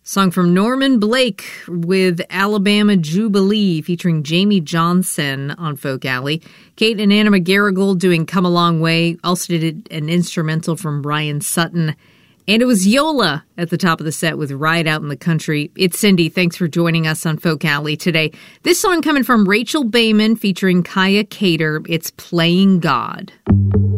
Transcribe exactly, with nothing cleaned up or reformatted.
Song from Norman Blake with Alabama Jubilee featuring Jamie Johnson on Folk Alley. Kate and Anna McGarrigle doing Come a Long Way. Also did an instrumental from Brian Sutton. And it was Yola at the top of the set with Ride Out in the Country. It's Cindy. Thanks for joining us on Folk Alley today. This song coming from Rachel Bayman featuring Kaya Cater. It's Playing God.